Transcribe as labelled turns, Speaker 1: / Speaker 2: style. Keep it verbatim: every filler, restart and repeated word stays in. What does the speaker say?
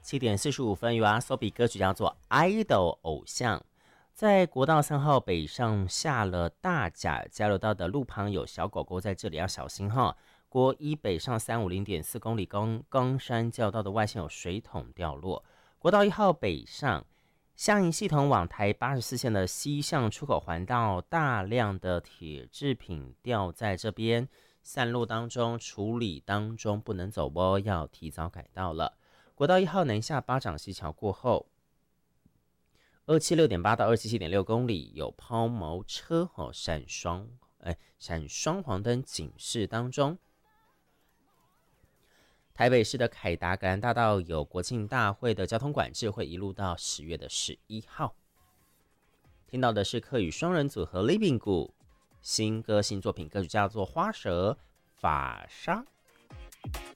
Speaker 1: 七点四十五分，由阿索比歌曲叫做《idol 偶像》。在国道三号北上下了大甲交流道的路旁有小狗狗，在这里要小心哈。国一北上三五零点四公里冈冈山交流道的外线有水桶掉落。国道一号北上下营系统往台八十四线的西向出口环道，大量的铁制品掉在这边，散落当中，处理当中，不能走哦，要提早改道了。国道一号南下八掌溪桥过后。二七六点八到二七七点六公里有抛锚车哦，闪双哎闪双黄灯警示当中。台北市的凯达格兰大道有国庆大会的交通管制，会一路到十月的十一号。听到的是客语双人组合 Living 谷新歌新作品，歌曲叫做《花蛇法沙》。